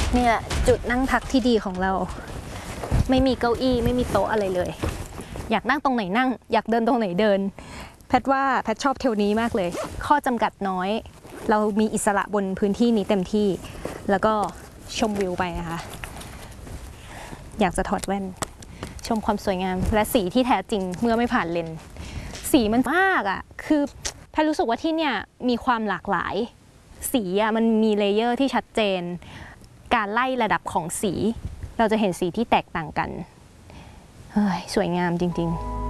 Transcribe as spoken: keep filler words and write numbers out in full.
นี่แหละจุดนั่งพักที่ดีของเราไม่มีเก้าอี้ไม่มีโต๊ะอะไรเลยอยากนั่งตรงไหนนั่งอยากเดินตรงไหนเดินแพทว่าแพทชอบเทลนี้มากเลยข้อจำกัดน้อยเรามีอิสระบนพื้นที่นี้เต็มที่แล้วก็ชมวิวไปนะคะอยากจะถอดแว่นชมความสวยงามและสีที่แท้จริงเมื่อไม่ผ่านเลนส์สีมันมากอ่ะคือแพทรู้สึกว่าที่เนี่ยมีความหลากหลายสีอ่ะมันมีเลเยอร์ที่ชัดเจนการไล่ระดับของสีเราจะเห็นสีที่แตกต่างกันเฮ้ยสวยงามจริงๆ